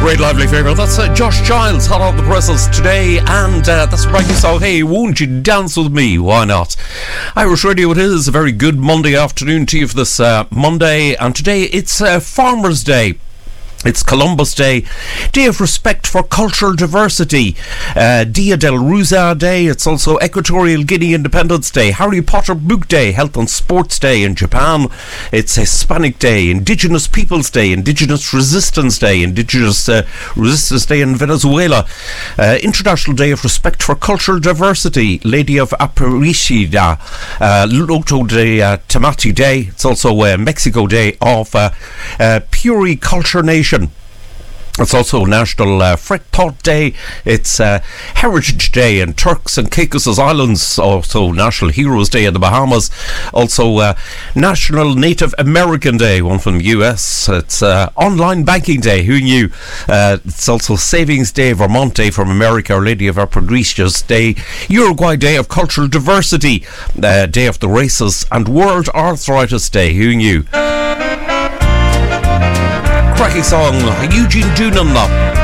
great lively favourite. That's Josh Giles, hot off the presses today, and that's a brand new song. Hey, won't you dance with me? Why not? Irish Radio it is. A very good Monday afternoon to you for this Monday, and today it's Farmers' Day. It's Columbus Day, Day of Respect for Cultural Diversity, Dia del Rusa Day. It's also Equatorial Guinea Independence Day, Harry Potter Book Day, Health and Sports Day in Japan. It's Hispanic Day, Indigenous Peoples Day, Indigenous Resistance Day, Indigenous Resistance Day in Venezuela, International Day of Respect for Cultural Diversity, Lady of Aparecida, Loto de Tamati Day. It's also Mexico Day of Puriculture Nation. It's also National Fret Thought Day. It's Heritage Day in Turks and Caicos Islands. Also National Heroes Day in the Bahamas. Also National Native American Day, one from the US. It's Online Banking Day. Who knew? It's also Savings Day, Vermont Day from America, Our Lady of Aparecida's Day, Uruguay Day of Cultural Diversity, Day of the Races, and World Arthritis Day. Who knew? Cracking song, Eugene Doonan.